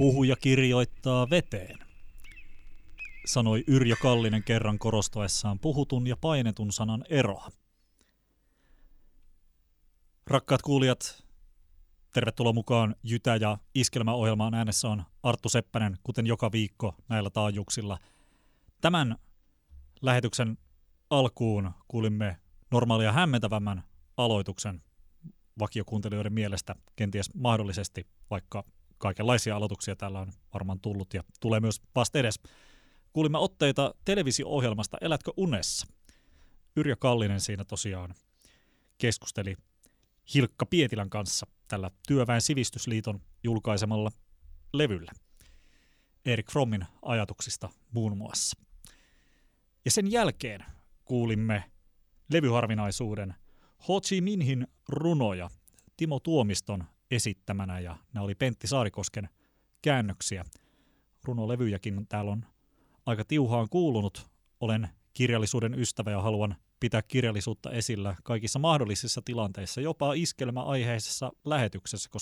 Puhuja kirjoittaa veteen, sanoi Yrjö Kallinen kerran korostaessaan puhutun ja painetun sanan eroa. Rakkaat kuulijat, tervetuloa mukaan Jytä- ja Iskelmäohjelmaan. Äänessä on Arttu Seppänen, kuten joka viikko näillä taajuuksilla. Tämän lähetyksen alkuun kuulimme normaalia hämmentävämmän aloituksen vakiokuuntelijoiden mielestä, kenties mahdollisesti, vaikka kaikenlaisia aloituksia täällä on varmaan tullut ja tulee myös vasta edes. Kuulimme otteita televisio-ohjelmasta Elätkö unessa? Yrjö Kallinen siinä tosiaan keskusteli Hilkka Pietilän kanssa tällä Työväen Sivistysliiton julkaisemalla levyllä. Erik Frommin ajatuksista muun muassa. Ja sen jälkeen kuulimme levyharvinaisuuden Ho Chi Minhin runoja Timo Tuomiston esittämänä, ja nämä oli Pentti Saarikosken käännöksiä. Runolevyjäkin täällä on aika tiuhaan kuulunut. Olen kirjallisuuden ystävä ja haluan pitää kirjallisuutta esillä kaikissa mahdollisissa tilanteissa, jopa iskelmäaiheisessa lähetyksessä, koska